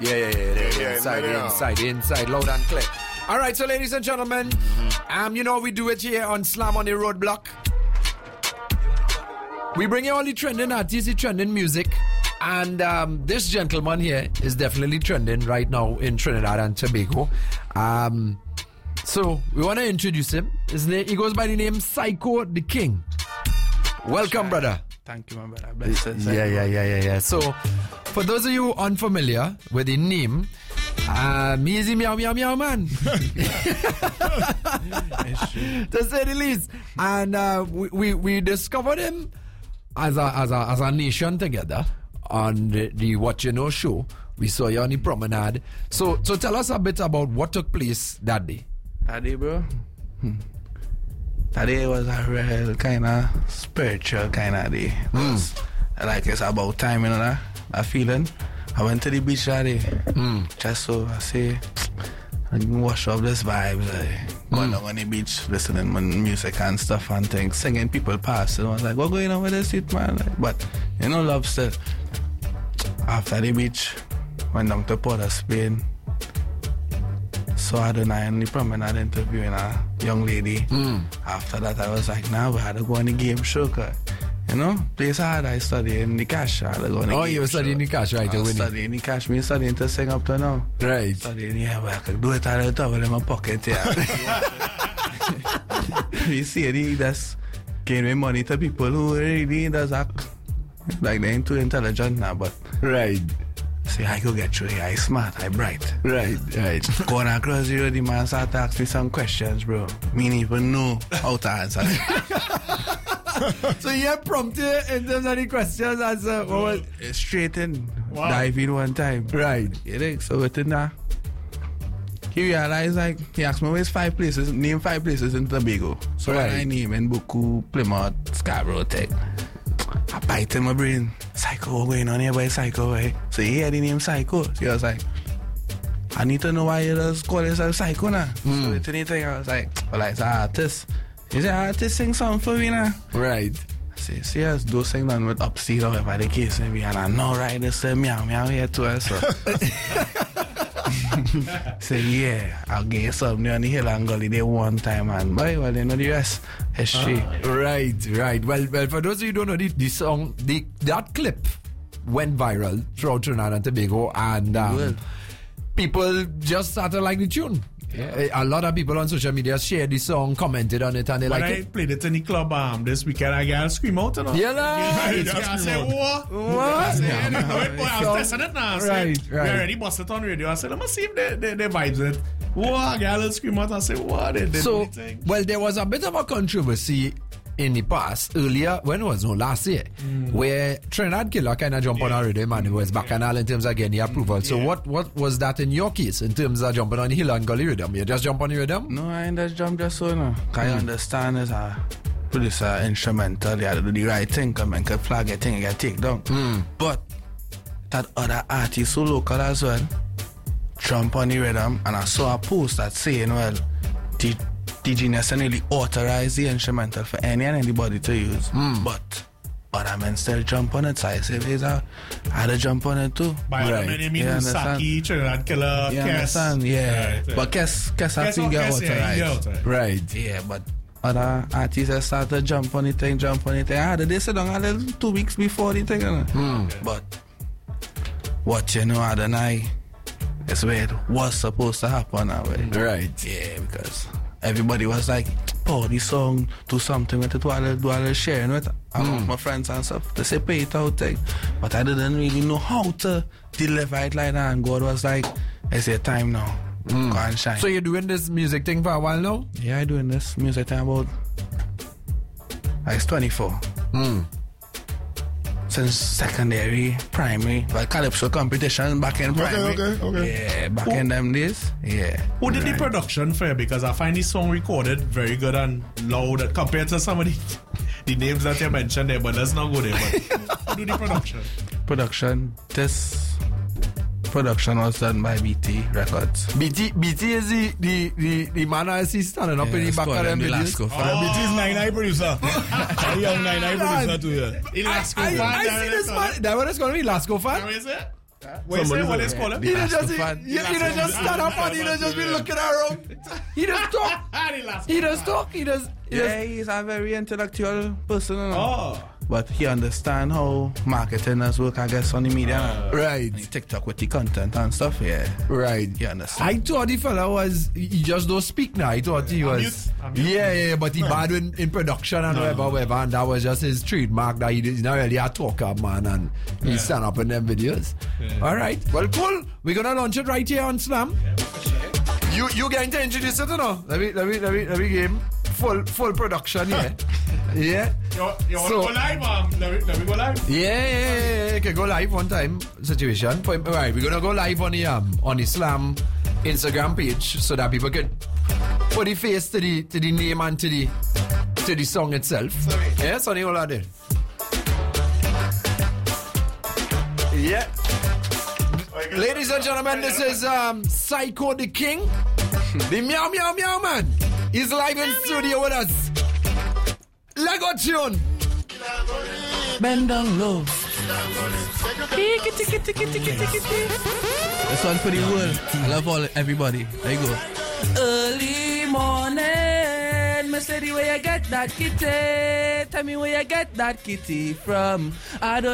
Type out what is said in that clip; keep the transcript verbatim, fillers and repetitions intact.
Yeah, yeah, yeah. yeah, yeah inside, yeah, inside, inside, loud and clear. All right, so ladies and gentlemen, mm-hmm. um, you know we do it here on Slam on the Roadblock. We bring you all the trending artists, the trending music, and um, this gentleman here is definitely trending right now in Trinidad and Tobago. Um, so we want to introduce him. His name, he goes by the name Psycho the King. Welcome, brother. Thank you, my brother. Blessings. Yeah, yeah, yeah, yeah, yeah. So, for those of you unfamiliar with the name, um, he's a meow, meow, meow man. To say the least. And uh, we, we, we discovered him as a, as a, as a nation together on the, the What You Know show. We saw you on the promenade. So, so tell us a bit about what took place that day. That day, bro? Hmm. That day was a real kind of spiritual kind of day. Mm. Like it's about time, you know that, that feeling. I went to the beach that day. Mm. Just so I say, I can wash off this vibe. Like, going mm. down on the beach, listening to music and stuff and things, singing people past. And I was like, what's going on with this shit, man? Like, but, you know, love still. After the beach, went down to Port of Spain. So I don't know, in the promenade interviewing a young lady. Mm. After that, I was like, nah, we had to go on the game show. Cause, you know, place hard, I study in the cash. I had to go on the oh, game you were studying in the cash, right? I was studying in the cash. Me studying to sing up to now. Right. Studying, yeah, but I could do it all the time in my pocket, yeah. You see, he just giving money to people who really does act like they ain't too intelligent now, but. Right. Say, I go get you here, I smart, I bright. Right, right. Going across the road, the man started asking me some questions, bro. Me didn't even know how to answer. So you prompted in terms of the questions as uh, what was straight in, wow. dive in one time. Right. You think? So within that, he realized, like, he asked me, where's five places? Name five places in Tobago. So right. I name in Buku, Plymouth, Scarborough, Tech. I bite in my brain. Psycho, what's going on here by Psycho, right? So he had the name Psycho. So he was like, I need to know why you just call yourself Psycho now. Mm. So it's anything. I was like, well, it's an artist. He said, artist sing something for me now. Right. I said, see us do sing down with Upseed or whatever the case may be. And I know, right, they say meow, meow here to us. So. Say, yeah, I'll get you something on the hill and gully there one time, and boy, well, you know the rest. History. Uh, right, right. Well, well, for those of you who don't know, the, the song, the, that clip went viral throughout Trinidad and Tobago, and um, well. people just started like the tune. Yeah. A lot of people on social media shared the song, commented on it, and they like it. When I played it in the club um, this weekend, I got scream out, you know? Yeah, right. Yeah, I said, what? What? I said, no, no, I was testing it now. I said, right, right. We already busted it on radio. I said, let me see if they, they, they vibes it. What? I got a little scream out. I said, what? They did so, anything. Well, there was a bit of a controversy in the past, earlier, when it was no last year, mm. where Trinidad Killer kind of jumped yeah. on our rhythm and it was bacchanal in terms of getting the approval. So yeah. what what was that in your case in terms of jumping on the hill and gully rhythm? You just jump on the rhythm? No, I ain't just jump just so no. Can you mm. understand as a producer instrumental, you have to do the right thing, come and flag a thing and get take down. Mm. But that other artist so local as well, jump on the rhythm, and I saw a post that saying, well, the D J necessarily authorized the instrumental for any and anybody to use, mm. but other men still jump on it. So I said, I had to jump on it too. By other men, you mean Saki, Trinidad Killer, you Kes? Understand? Yeah. Right, right. But Kes, Kes has to get authorized. Yeah, authorized. Right. Yeah, but other artists started to jump on the thing, jump on the thing. I had to sit down a little two weeks before the thing. Mm. Okay. But what you know, Adonai, is where it was supposed to happen that way. Right. Yeah, because everybody was like, oh, this song, do something with it, do a little, do a little sharing with mm. my friends and stuff. They say pay it out thing. But I didn't really know how to deliver it like that. And God was like, it's your time now. Mm. Go and shine. So you're doing this music thing for a while now? Yeah, I'm doing this music thing about, I was twenty-four. Mm. Since secondary, primary, like calypso competition back in primary. Okay, okay, okay. Yeah, back Who, in them days. Yeah. Who did right. the production for you? Because I find this song recorded very good and loud compared to some of the, the names that you mentioned there, but let's not go there. But who did the production? Production, this production was done by B T Records. B T B T is the the, the, the man I see standing up yeah, in the back of them videos. Oh. Uh, B T is nine nine producer. A young nine nine producer too. Yeah. I, I, I, I see this man. That one is going to be Lasco fan. How is it? What you say? What they call him? He don't just, he, fan. he, he don't just stand up and he don't just be looking around. He just talk. He just talk. He just. He just Yeah, he's a very intellectual person. You know? Oh. But he understand how marketers work, I guess, on the media. Uh, right. TikTok with the content and stuff, yeah. Right. He understand. I thought the fella was, he just don't speak now. I thought he was. Mute. I'm mute. Yeah, yeah, but he bad in, in production and No. whatever, whatever. And that was just his trademark that he, he's not really a talker, man. And he Yeah. stand up in them videos. Yeah. All right. Well, cool. We're going to launch it right here on Slam. You you going to introduce it or no? Let me, let me, let me, let me give him full, full production here. Yeah. You, you want to So- go live? Um, let, me, let me go live. Yeah, yeah, yeah, yeah. Okay, go live one time situation. All right, we're gonna go live on the um on the Slam Instagram page so that people can put the face to the to the name and to the to the song itself. Sorry. Yeah, Sonny, hold on there. Yeah. Ladies and gentlemen, this is um Psycho the King. The meow meow meow man. He's live in studio with us. Lego tune. Bend down low. This one for the world. I love all everybody. There you go. Early morning, Miss Lady, where you get that kitty? Tell me where you get that kitty from. I don't